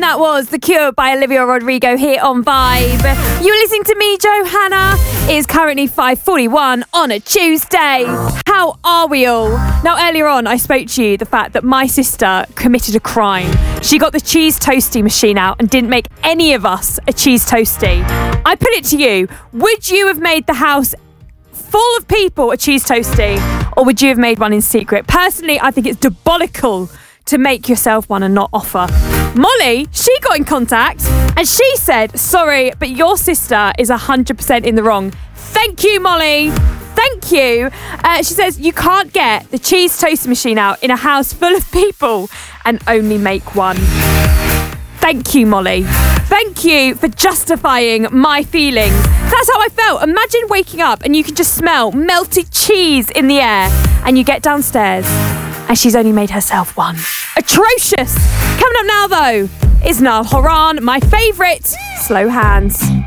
that was The Cure by Olivia Rodrigo here on Vibe. You're listening to me, Johanna. It is currently 5:41 on a Tuesday. How are we all? Now, earlier on, I spoke to you the fact that my sister committed a crime. She got the cheese toasty machine out and didn't make any of us a cheese toasty. I put it to you, would you have made the house full of people a cheese toasty, or would you have made one in secret? Personally, I think it's diabolical to make yourself one and not offer. Molly, she got in contact and she said, sorry, but your sister is 100% in the wrong. Thank you, Molly. Thank you. She says you can't get the cheese toaster machine out in a house full of people and only make one. Thank you, Molly. Thank you for justifying my feelings. That's how I felt. Imagine waking up and you can just smell melted cheese in the air, and you get downstairs and she's only made herself one. Atrocious. Coming up now, though, is Niall Horan, my favourite, Slow Hands.